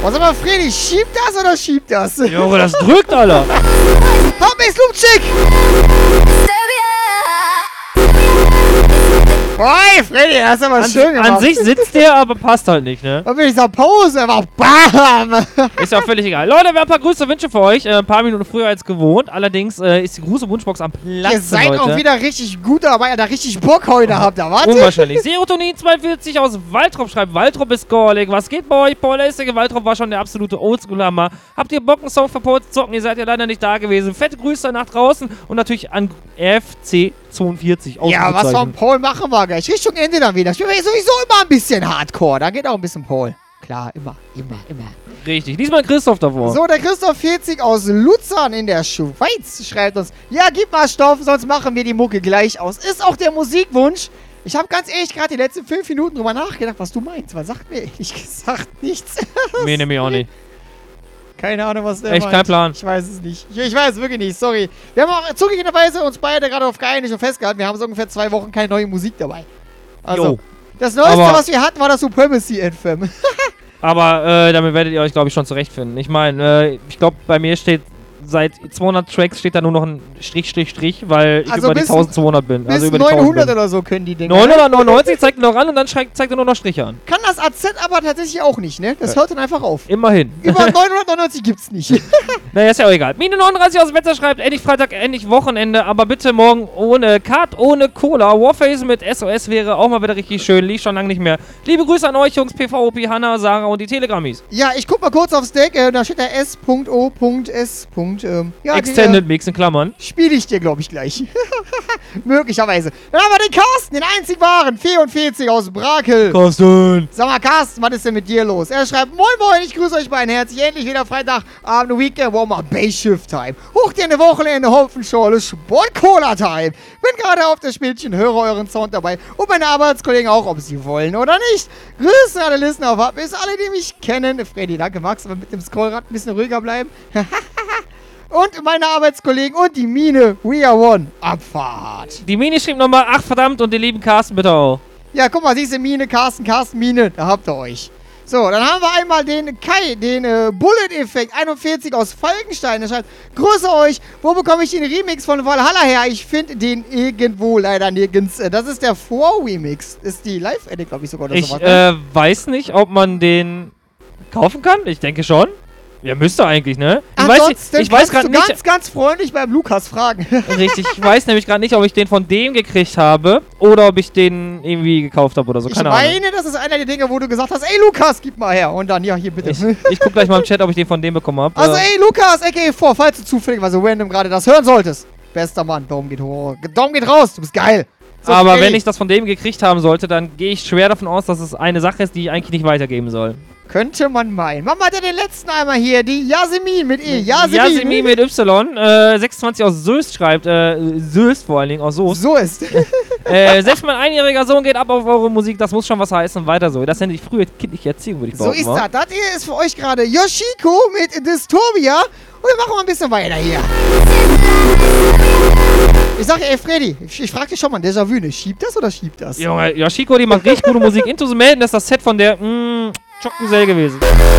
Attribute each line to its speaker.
Speaker 1: Was aber, Freddy, schiebt das oder schiebt das?
Speaker 2: Junge, das drückt, Alter.
Speaker 1: Hab ich's, Lubczyk! Oi, Freddy, das ist aber schön gemacht.
Speaker 2: An sich sitzt der, aber passt halt nicht, ne?
Speaker 1: Und wenn ich sag Pause, einfach BAM!
Speaker 2: Ist ja auch völlig egal. Leute, wir haben ein paar Grüße Wünsche für euch. Ein paar Minuten früher als gewohnt. Allerdings ist die große Wunschbox am Platz.
Speaker 1: Ihr seid
Speaker 2: heute.
Speaker 1: auch wieder richtig gut dabei, da richtig Bock heute habt ihr, warte.
Speaker 2: Unwahrscheinlich. Serotonin 42 aus Waldrop schreibt, Waldrop ist Gorlig. Was geht bei euch? Paul Essige, Waldrop war schon der absolute Oldschool-Hammer. Habt ihr Bock, einen Song für Paul zu zocken? Ihr seid ja leider nicht da gewesen. Fette Grüße nach draußen und natürlich an FC 42.
Speaker 1: Ja, was von Paul machen wir gleich. Richtung Ende dann wieder. Ich bin sowieso immer ein bisschen Hardcore. Da geht auch ein bisschen Paul. Klar, immer.
Speaker 2: Richtig. Diesmal Christoph davor.
Speaker 1: So, der Christoph 40 aus Luzern in der Schweiz schreibt uns: Ja, gib mal Stoff, sonst machen wir die Mucke gleich aus. Ist auch der Musikwunsch. Ich habe ganz ehrlich gerade die letzten 5 Minuten drüber nachgedacht, was du meinst. Man sagt mir ehrlich gesagt nichts.
Speaker 2: Mir nämlich auch nicht.
Speaker 1: Keine Ahnung, was der
Speaker 2: Echt
Speaker 1: meint.
Speaker 2: kein Plan.
Speaker 1: Ich weiß es nicht. Ich weiß es wirklich nicht, sorry. Wir haben auch zugegebenerweise uns beide gerade auf geeinigt und festgehalten. Wir haben so ungefähr 2 Wochen keine neue Musik dabei. Also, das Neueste, was wir hatten, war das Supremacy Anthem.
Speaker 2: Aber damit werdet ihr euch, glaube ich, schon zurechtfinden. Ich meine, ich glaube, bei mir steht seit 200 Tracks steht da nur noch ein Strich, weil ich über die 1200 bin.
Speaker 1: Bis
Speaker 2: Also über die
Speaker 1: 900 oder so können die Dinger.
Speaker 2: 999 zeigt noch an und dann zeigt er nur noch Striche an.
Speaker 1: Kann das AZ aber tatsächlich auch nicht, ne? Das hört dann einfach auf.
Speaker 2: Immerhin.
Speaker 1: Über 999 gibt's nicht.
Speaker 2: Naja, ist ja auch egal. Mine 39 aus Wetter schreibt, endlich Freitag, endlich Wochenende, aber bitte morgen ohne Kart, ohne Cola. Warface mit SOS wäre auch mal wieder richtig schön. Lief schon lange nicht mehr. Liebe Grüße an euch, Jungs, PvOP, Hanna, Sarah und die Telegrammis.
Speaker 1: Ja, ich guck mal kurz aufs Deck. Da steht da S.O.S. Ja,
Speaker 2: Extended Mix in Klammern.
Speaker 1: Spiele ich dir, glaube ich, gleich. Möglicherweise. Dann haben wir den Carsten, den einzig wahren, 44 aus Brakel.
Speaker 2: Carsten.
Speaker 1: Sag mal, Carsten, was ist denn mit dir los? Er schreibt: Moin Moin, ich grüße euch beiden herzlich. Endlich wieder Freitagabend, Weekend, Warmer Bass Shift Time. Hoch dir eine Wochenende, Hopfenschorle, Sport Cola Time. Bin gerade auf das Spielchen, höre euren Sound dabei und meine Arbeitskollegen auch, ob sie wollen oder nicht. Grüße an alle Listener auf Abbiss, alle, die mich kennen. Freddy, danke, Max, aber mit dem Scrollrad ein bisschen ruhiger bleiben. Und meine Arbeitskollegen und die Mine. We are one. Abfahrt.
Speaker 2: Die Mine schrieb nochmal, ach verdammt, und den lieben Carsten bitte auch.
Speaker 1: Ja, guck mal, siehst du, Mine, Carsten, Mine. Da habt ihr euch. So, dann haben wir einmal den Kai, den Bullet-Effekt 41 aus Falkenstein. Der schreibt: Grüße euch. Wo bekomme ich den Remix von Valhalla her? Ich finde den irgendwo leider nirgends. Das ist der Vor-Remix. Ist die Live-Edit, glaube ich, sogar. Oder
Speaker 2: Ich weiß nicht, ob man den kaufen kann. Ich denke schon. Ja, müsste eigentlich, ne? Ich weiß gerade nicht.
Speaker 1: Ganz freundlich beim Lukas fragen.
Speaker 2: Richtig, ich weiß nämlich gerade nicht, ob ich den von dem gekriegt habe oder ob ich den irgendwie gekauft habe oder so. Keine Ahnung.
Speaker 1: Ich meine, das ist einer der Dinge, wo du gesagt hast: Ey, Lukas, gib mal her. Und dann, ja, hier bitte.
Speaker 2: Ich guck gleich mal im Chat, ob ich den von dem bekommen habe.
Speaker 1: Also, ey, Lukas, aka falls du zufälligerweise random gerade das hören solltest. Bester Mann, Daumen geht hoch. Daumen geht raus, du bist geil. So,
Speaker 2: aber wenn ich das von dem gekriegt haben sollte, dann gehe ich schwer davon aus, dass es eine Sache ist, die ich eigentlich nicht weitergeben soll.
Speaker 1: Könnte man meinen. Machen wir den letzten einmal hier. Die Yasemin mit E.
Speaker 2: Yasemin mit Y. 26 aus Soest schreibt. Soest vor allen Dingen, aus Soest.
Speaker 1: So ist.
Speaker 2: Selbst mein einjähriger Sohn geht ab auf eure Musik. Das muss schon was heißen. Weiter so. Das nenne ich früher kindliche Erziehung, würde ich behaupten.
Speaker 1: So ist das. Das hier ist für euch gerade Yoshiko mit Dystopia. Und wir machen mal ein bisschen weiter hier. Ich sag, ey, Freddy, ich frag dich schon mal, Déjà-vu, ne? Schiebt das oder schiebt das?
Speaker 2: Junge, Yoshiko, die macht richtig gute Musik. Into the Madness, das Set von der, Choc Musel gewesen.